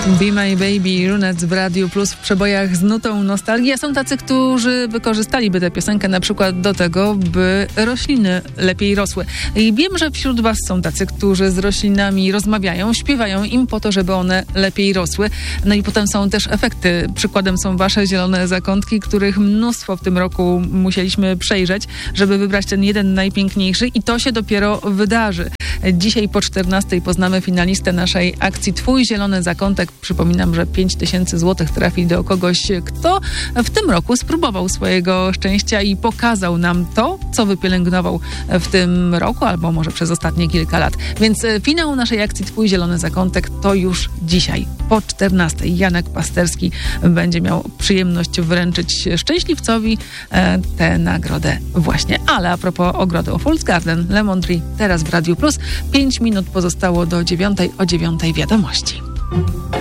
Be My Baby, Runec w Radiu Plus w przebojach z nutą nostalgii. A są tacy, którzy wykorzystaliby tę piosenkę na przykład do tego, by rośliny lepiej rosły. I wiem, że wśród was są tacy, którzy z roślinami rozmawiają, śpiewają im po to, żeby one lepiej rosły. No i potem są też efekty. Przykładem są wasze zielone zakątki, których mnóstwo w tym roku musieliśmy przejrzeć, żeby wybrać ten jeden najpiękniejszy i to się dopiero wydarzy. Dzisiaj po 14 poznamy finalistę naszej akcji Twój Zielony Zakątek. Przypominam, że 5000 złotych trafi do kogoś, kto w tym roku spróbował swojego szczęścia i pokazał nam to, co wypielęgnował w tym roku, albo może przez ostatnie kilka lat. Więc finał naszej akcji Twój Zielony Zakątek to już dzisiaj po 14. Janek Pasterski będzie miał przyjemność wręczyć szczęśliwcowi tę nagrodę właśnie. Ale a propos ogrodu Fool's Garden, Lemon Tree, teraz w Radiu Plus. 5 minut pozostało do 9:00, o 9:00 wiadomości.